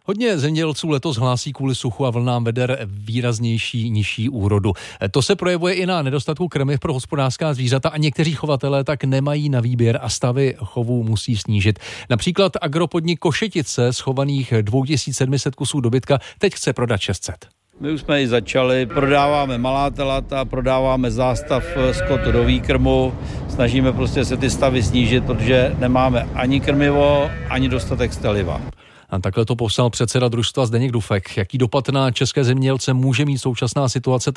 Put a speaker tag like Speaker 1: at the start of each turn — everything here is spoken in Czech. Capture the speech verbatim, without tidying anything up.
Speaker 1: Hodně zemědělců letos hlásí kvůli suchu a vlnám veder výraznější nižší úrodu. To se projevuje i na nedostatku krmiv pro hospodářská zvířata a někteří chovatelé tak nemají na výběr a stavy chovů musí snížit. Například agropodnik Košetice z chovaných dva tisíce sedm set kusů dobytka teď chce prodat šest set.
Speaker 2: My už jsme ji začali, prodáváme malá telata, prodáváme zástav skotu do výkrmu, snažíme prostě se ty stavy snížit, protože nemáme ani krmivo, ani dostatek steliva.
Speaker 1: A takhle to popsal předseda družstva Zdeněk Dufek. Jaký dopad na české zemědělce může mít současná situace,